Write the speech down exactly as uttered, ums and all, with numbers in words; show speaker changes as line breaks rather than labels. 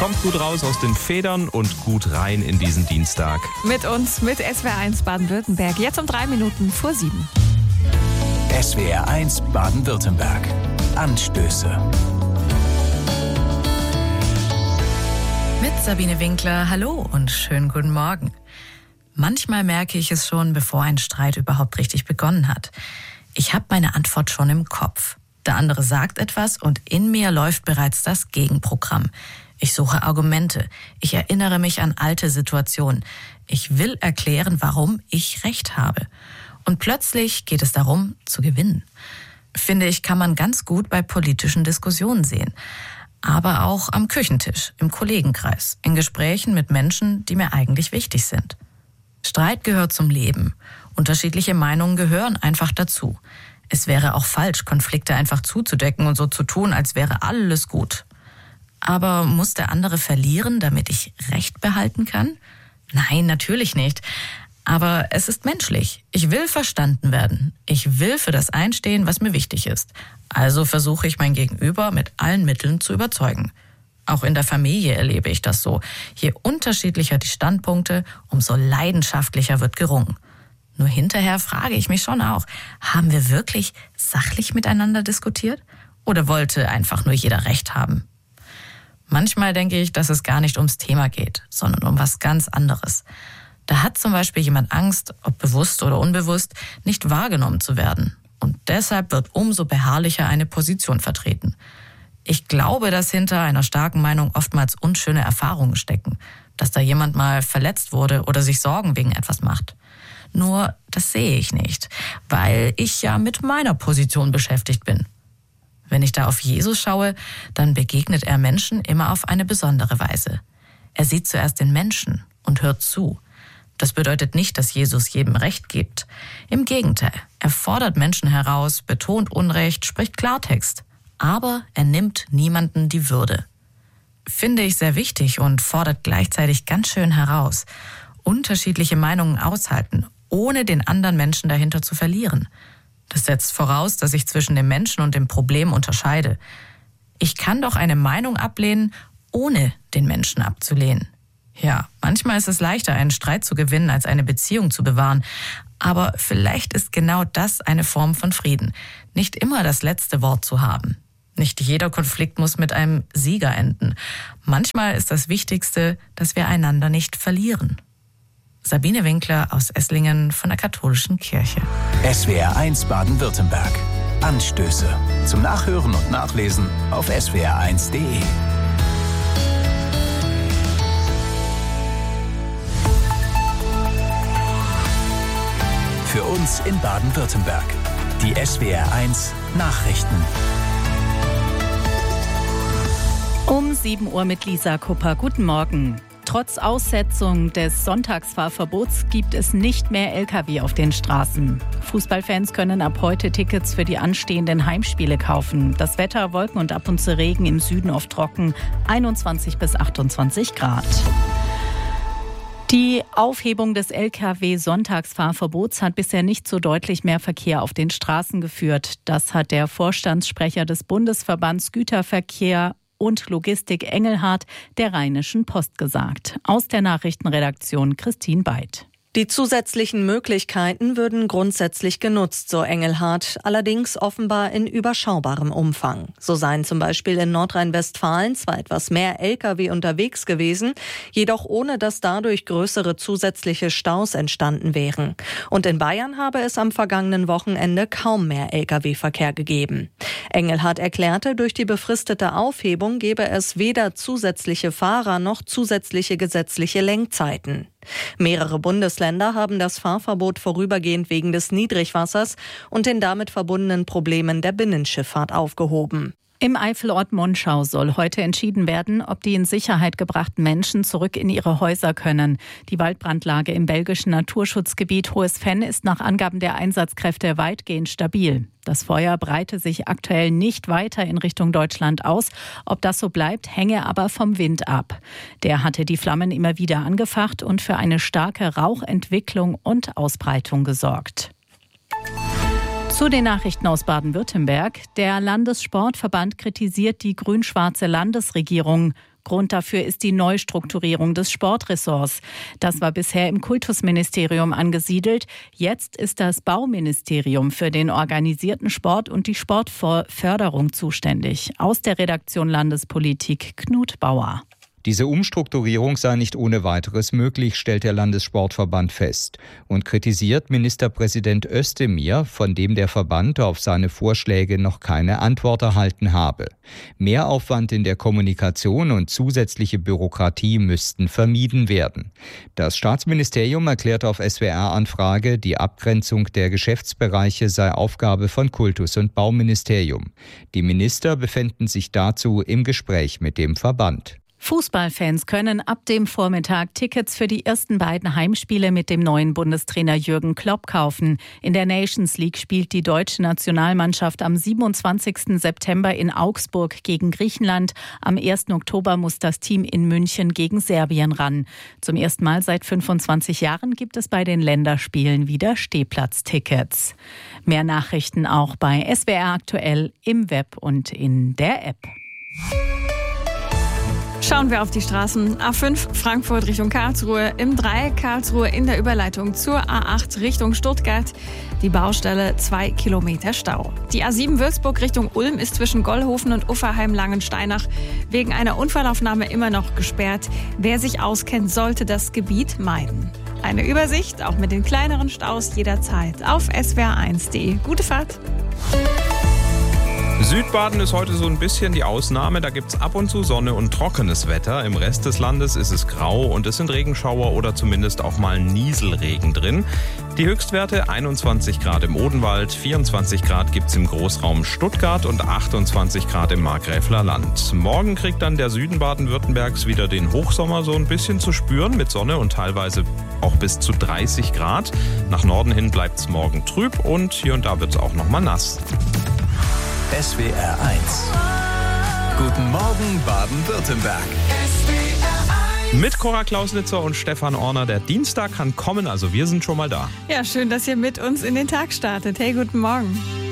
Kommt gut raus aus den Federn und gut rein in diesen Dienstag.
Mit uns, mit S W R eins Baden-Württemberg. Jetzt um drei Minuten vor sieben.
S W R eins Baden-Württemberg. Anstöße.
Mit Sabine Winkler, hallo und schönen guten Morgen. Manchmal merke ich es schon, bevor ein Streit überhaupt richtig begonnen hat. Ich habe meine Antwort schon im Kopf. Der andere sagt etwas und in mir läuft bereits das Gegenprogramm. Ich suche Argumente. Ich erinnere mich an alte Situationen. Ich will erklären, warum ich Recht habe. Und plötzlich geht es darum, zu gewinnen. Finde ich, kann man ganz gut bei politischen Diskussionen sehen. Aber auch am Küchentisch, im Kollegenkreis, in Gesprächen mit Menschen, die mir eigentlich wichtig sind. Streit gehört zum Leben. Unterschiedliche Meinungen gehören einfach dazu. Es wäre auch falsch, Konflikte einfach zuzudecken und so zu tun, als wäre alles gut. Aber muss der andere verlieren, damit ich Recht behalten kann? Nein, natürlich nicht. Aber es ist menschlich. Ich will verstanden werden. Ich will für das einstehen, was mir wichtig ist. Also versuche ich mein Gegenüber mit allen Mitteln zu überzeugen. Auch in der Familie erlebe ich das so. Je unterschiedlicher die Standpunkte, umso leidenschaftlicher wird gerungen. Nur hinterher frage ich mich schon auch, haben wir wirklich sachlich miteinander diskutiert? Oder wollte einfach nur jeder Recht haben? Manchmal denke ich, dass es gar nicht ums Thema geht, sondern um was ganz anderes. Da hat zum Beispiel jemand Angst, ob bewusst oder unbewusst, nicht wahrgenommen zu werden. Und deshalb wird umso beharrlicher eine Position vertreten. Ich glaube, dass hinter einer starken Meinung oftmals unschöne Erfahrungen stecken. Dass da jemand mal verletzt wurde oder sich Sorgen wegen etwas macht. Nur, das sehe ich nicht, weil ich ja mit meiner Position beschäftigt bin. Wenn ich da auf Jesus schaue, dann begegnet er Menschen immer auf eine besondere Weise. Er sieht zuerst den Menschen und hört zu. Das bedeutet nicht, dass Jesus jedem Recht gibt. Im Gegenteil, er fordert Menschen heraus, betont Unrecht, spricht Klartext. Aber er nimmt niemanden die Würde. Finde ich sehr wichtig und fordert gleichzeitig ganz schön heraus. Unterschiedliche Meinungen aushalten, ohne den anderen Menschen dahinter zu verlieren. Das setzt voraus, dass ich zwischen dem Menschen und dem Problem unterscheide. Ich kann doch eine Meinung ablehnen, ohne den Menschen abzulehnen. Ja, manchmal ist es leichter, einen Streit zu gewinnen, als eine Beziehung zu bewahren. Aber vielleicht ist genau das eine Form von Frieden. Nicht immer das letzte Wort zu haben. Nicht jeder Konflikt muss mit einem Sieger enden. Manchmal ist das Wichtigste, dass wir einander nicht verlieren. Sabine Winkler aus Esslingen von der Katholischen Kirche.
S W R eins Baden-Württemberg. Anstöße. Zum Nachhören und Nachlesen auf s w r eins punkt d e. Für uns in Baden-Württemberg. Die S W R eins Nachrichten.
Um sieben Uhr mit Lisa Kupper. Guten Morgen. Trotz Aussetzung des Sonntagsfahrverbots gibt es nicht mehr L K W auf den Straßen. Fußballfans können ab heute Tickets für die anstehenden Heimspiele kaufen. Das Wetter, Wolken und ab und zu Regen, im Süden oft trocken, einundzwanzig bis achtundzwanzig Grad. Die Aufhebung des L K W-Sonntagsfahrverbots hat bisher nicht so deutlich mehr Verkehr auf den Straßen geführt. Das hat der Vorstandssprecher des Bundesverbands Güterverkehr und Logistik Engelhardt der Rheinischen Post gesagt. Aus der Nachrichtenredaktion Christine Beid.
Die zusätzlichen Möglichkeiten würden grundsätzlich genutzt, so Engelhardt, allerdings offenbar in überschaubarem Umfang. So seien zum Beispiel in Nordrhein-Westfalen zwar etwas mehr L K W unterwegs gewesen, jedoch ohne dass dadurch größere zusätzliche Staus entstanden wären. Und in Bayern habe es am vergangenen Wochenende kaum mehr L K W-Verkehr gegeben. Engelhardt erklärte, durch die befristete Aufhebung gebe es weder zusätzliche Fahrer noch zusätzliche gesetzliche Lenkzeiten. Mehrere Bundesländer haben das Fahrverbot vorübergehend wegen des Niedrigwassers und den damit verbundenen Problemen der Binnenschifffahrt aufgehoben.
Im Eifelort Monschau soll heute entschieden werden, ob die in Sicherheit gebrachten Menschen zurück in ihre Häuser können. Die Waldbrandlage im belgischen Naturschutzgebiet Hohes Venn ist nach Angaben der Einsatzkräfte weitgehend stabil. Das Feuer breite sich aktuell nicht weiter in Richtung Deutschland aus. Ob das so bleibt, hänge aber vom Wind ab. Der hatte die Flammen immer wieder angefacht und für eine starke Rauchentwicklung und Ausbreitung gesorgt. Zu den Nachrichten aus Baden-Württemberg. Der Landessportverband kritisiert die grün-schwarze Landesregierung. Grund dafür ist die Neustrukturierung des Sportressorts. Das war bisher im Kultusministerium angesiedelt. Jetzt ist das Bauministerium für den organisierten Sport und die Sportförderung zuständig. Aus der Redaktion Landespolitik Knut Bauer.
Diese Umstrukturierung sei nicht ohne weiteres möglich, stellt der Landessportverband fest und kritisiert Ministerpräsident Özdemir, von dem der Verband auf seine Vorschläge noch keine Antwort erhalten habe. Mehraufwand in der Kommunikation und zusätzliche Bürokratie müssten vermieden werden. Das Staatsministerium erklärt auf S W R-Anfrage, die Abgrenzung der Geschäftsbereiche sei Aufgabe von Kultus- und Bauministerium. Die Minister befänden sich dazu im Gespräch mit dem Verband.
Fußballfans können ab dem Vormittag Tickets für die ersten beiden Heimspiele mit dem neuen Bundestrainer Jürgen Klopp kaufen. In der Nations League spielt die deutsche Nationalmannschaft am siebenundzwanzigsten September in Augsburg gegen Griechenland. Am ersten Oktober muss das Team in München gegen Serbien ran. Zum ersten Mal seit fünfundzwanzig Jahren gibt es bei den Länderspielen wieder Stehplatztickets. Mehr Nachrichten auch bei S W R aktuell im Web und in der App.
Schauen wir auf die Straßen. A fünf Frankfurt Richtung Karlsruhe, im Dreieck Karlsruhe in der Überleitung zur A acht Richtung Stuttgart. Die Baustelle zwei Kilometer Stau. Die A sieben Würzburg Richtung Ulm ist zwischen Gollhofen und Ufferheim-Langensteinach wegen einer Unfallaufnahme immer noch gesperrt. Wer sich auskennt, sollte das Gebiet meiden. Eine Übersicht, auch mit den kleineren Staus jederzeit auf S W R eins punkt de. Gute Fahrt!
Südbaden ist heute so ein bisschen die Ausnahme. Da gibt es ab und zu Sonne und trockenes Wetter. Im Rest des Landes ist es grau und es sind Regenschauer oder zumindest auch mal Nieselregen drin. Die Höchstwerte einundzwanzig Grad im Odenwald, vierundzwanzig Grad gibt es im Großraum Stuttgart und achtundzwanzig Grad im Markgräfler Land. Morgen kriegt dann der Süden Baden-Württembergs wieder den Hochsommer so ein bisschen zu spüren mit Sonne und teilweise auch bis zu dreißig Grad. Nach Norden hin bleibt es morgen trüb und hier und da wird es auch noch mal nass.
S W R eins. Guten Morgen Baden-Württemberg.
Mit Cora Klausnitzer und Stefan Orner. Der Dienstag kann kommen, also wir sind schon mal da.
Ja, schön, dass ihr mit uns in den Tag startet. Hey, guten Morgen.